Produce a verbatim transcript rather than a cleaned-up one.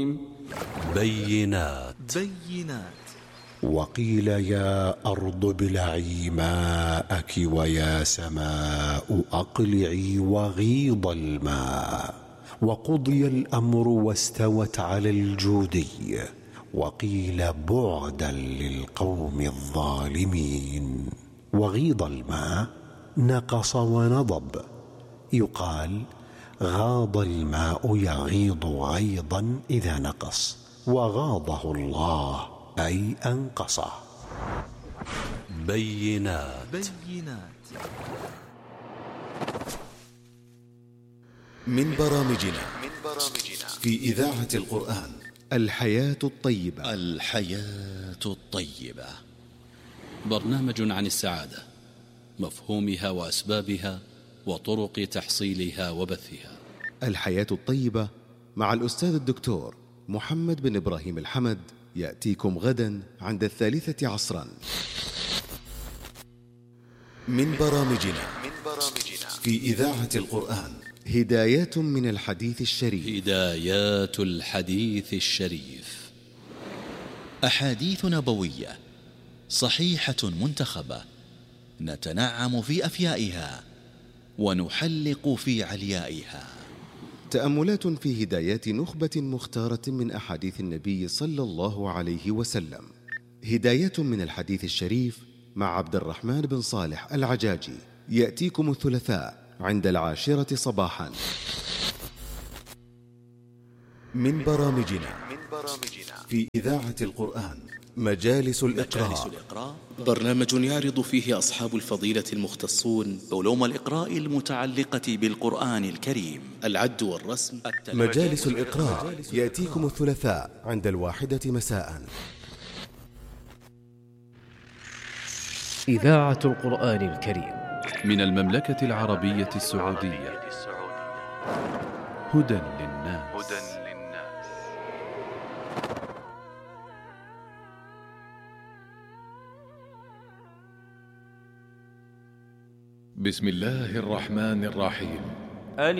بينات بينات وقيل يا أرض ابلعي ماءك ويا سماء أقلعي وغيض الماء وقضي الأمر واستوت على الجودي وقيل بعدا للقوم الظالمين. وغيض الماء نقص ونضب، يقال غاض الماء يغيض غيضا إذا نقص، وغاضه الله أي أنقصه. بينات بينات من برامجنا في إذاعة القرآن الحياة الطيبة. الحياة الطيبة برنامج عن السعادة، مفهومها وأسبابها وطرق تحصيلها وبثها. الحياة الطيبة مع الأستاذ الدكتور محمد بن إبراهيم الحمد يأتيكم غدا عند الثالثة عصرا. من برامجنا في إذاعة القرآن هدايات من الحديث الشريف. هدايات الحديث الشريف، أحاديث نبوية صحيحة منتخبة، نتنعم في أفيائها ونحلق في عليائها. تأملات في هدايات نخبة مختارة من أحاديث النبي صلى الله عليه وسلم. هداية من الحديث الشريف مع عبد الرحمن بن صالح العجاجي، يأتيكم الثلاثاء عند العاشرة صباحا. من برامجنا في إذاعة القرآن مجالس الإقراء. برنامج يعرض فيه أصحاب الفضيلة المختصون علوم الإقراء المتعلقة بالقرآن الكريم، العد والرسم. مجالس الإقراء يأتيكم الثلاثاء عند الواحدة مساء. إذاعة القرآن الكريم من المملكة العربية السعودية. هدى للناس. بسم الله الرحمن الرحيم.